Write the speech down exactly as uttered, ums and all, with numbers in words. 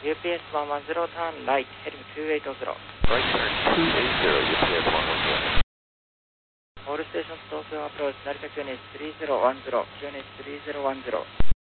ユーピーエスone one zero, turn right, heading two eight zero. Right turn two eight zero, U P S one one zero. All stations Tokyo approach, Narita Q N H three zero one zero, Q N H three zero one zero.